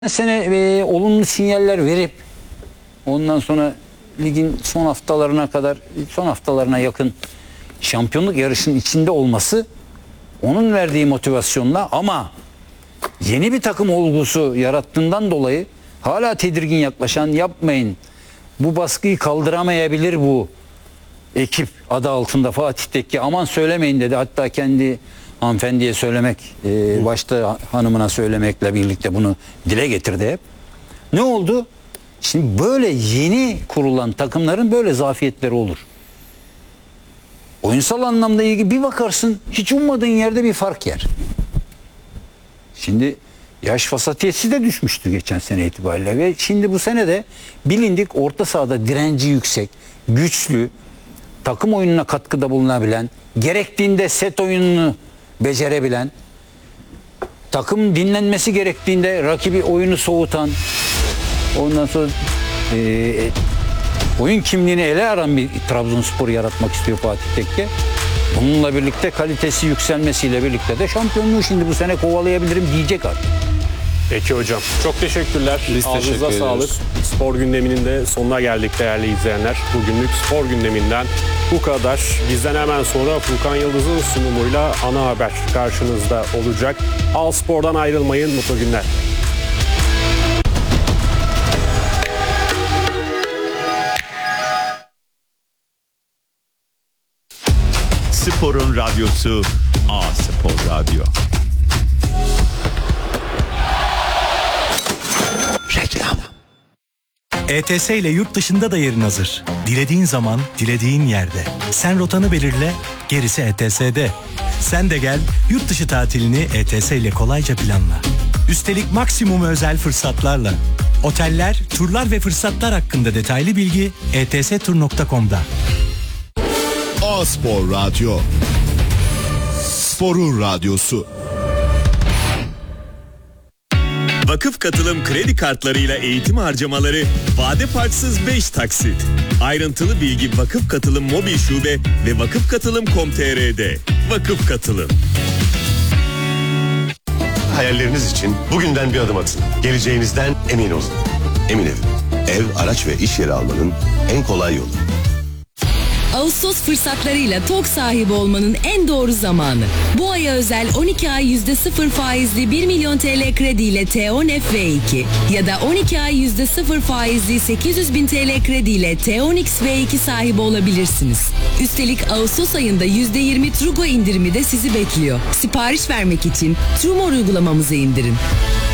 sene olumlu sinyaller verip ondan sonra ligin son haftalarına yakın şampiyonluk yarışının içinde olması onun verdiği motivasyonla, ama yeni bir takım olgusu yarattığından dolayı hala tedirgin yaklaşan, yapmayın, bu baskıyı kaldıramayabilir bu ekip adı altında Fatih Tekke, aman söylemeyin dedi. Hatta kendi hanımefendiye söylemek, başta hanımına söylemekle birlikte bunu dile getirdi hep. Ne oldu? Şimdi böyle yeni kurulan takımların böyle zafiyetleri olur. Oyunsal anlamda ilgili bir bakarsın, hiç ummadığın yerde bir fark yer. Şimdi yaş vasatiyeti de düşmüştü geçen sene itibariyle ve şimdi bu sene de bilindik orta sahada direnci yüksek, güçlü, takım oyununa katkıda bulunabilen, gerektiğinde set oyununu becerebilen, takım dinlenmesi gerektiğinde rakibi oyunu soğutan, ondan sonra oyun kimliğini ele alan bir Trabzonspor yaratmak istiyor Fatih Tekke. Bununla birlikte kalitesi yükselmesiyle birlikte de şampiyonluğu şimdi bu sene kovalayabilirim diyecek artık. Peki hocam. Çok teşekkürler. Biz Ağzınıza sağlık. Spor gündeminin de sonuna geldik değerli izleyenler. Bugünlük spor gündeminden bu kadar. Bizden hemen sonra Furkan Yıldız'ın sunumuyla ana haber karşınızda olacak. Al Spor'dan ayrılmayın. Mutlu günler. Sporun radyosu A Spor Radyo. Reklam. ETS ile yurt dışında da yerin hazır. Dilediğin zaman, dilediğin yerde. Sen rotanı belirle, gerisi ETS'de. Sen de gel, yurt dışı tatilini ETS ile kolayca planla. Üstelik maksimum özel fırsatlarla. Oteller, turlar ve fırsatlar hakkında detaylı bilgi etstur.com'da. A Spor Radyo. Sporun radyosu. Vakıf Katılım kredi kartlarıyla eğitim harcamaları vade farksız 5 taksit. Ayrıntılı bilgi Vakıf Katılım mobil şube ve vakıfkatılım.com.tr'de. Vakıf Katılım. Hayalleriniz için bugünden bir adım atın. Geleceğinizden emin olun. Emin Ev, araç ve iş yeri almanın en kolay yolu. Ağustos fırsatlarıyla TOG sahibi olmanın en doğru zamanı. Bu aya özel 12 ay %0 faizli 1 milyon TL krediyle T10 FV2 ya da 12 ay %0 faizli 800 bin TL krediyle T10 XV2 sahibi olabilirsiniz. Üstelik Ağustos ayında %20 Trugo indirimi de sizi bekliyor. Sipariş vermek için Trumor uygulamamızı indirin.